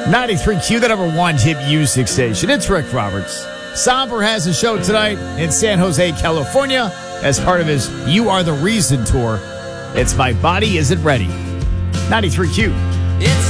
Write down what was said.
93Q, the number one hit music station. It's Rick Roberts. Somber has a show tonight in San Jose, California, as part of his You Are the Reason tour. It's My Body Isn't Ready. 93Q. It's